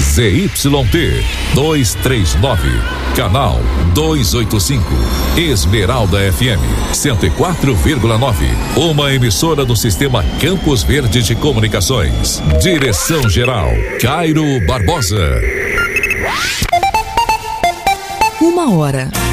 ZYT 239, canal 285, Esmeralda FM 104,9, uma emissora do Sistema Campos Verde de Comunicações. Direção-geral, Cairo Barbosa. 1h.